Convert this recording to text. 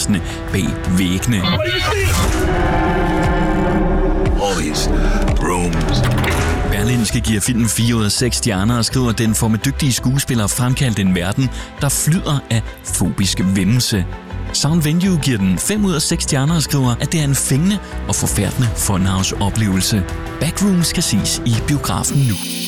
gæstene bag væggene. Berlingske giver filmen 4 ud af 6 stjerner og skriver, at den får med dygtige skuespillere fremkaldt en verden, der flyder af fobisk væmmelse. Sound Venue giver den 5 ud af 6 stjerner og skriver, at det er en fængende og forfærdende funhouse-oplevelse. Backrooms skal ses i biografen nu.